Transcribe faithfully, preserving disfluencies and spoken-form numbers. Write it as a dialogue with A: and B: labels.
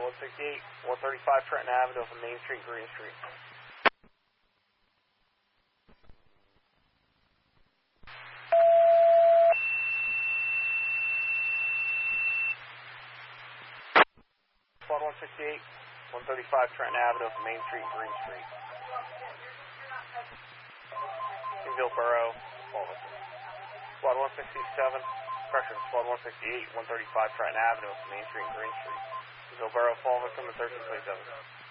A: one sixty-eight, one thirty-five Trenton Avenue from Main Street, Green Street. Squad one sixty-eight, one thirty-five Trenton Avenue from Main Street, Green Street. Kingsville Borough, Fullerton. Squad one sixty-seven, correction, Squad one sixty-eight, one thirty-five Trenton Avenue from Main Street, Green Street. Kingsville Borough, Fullerton, the thirteen twenty-seven.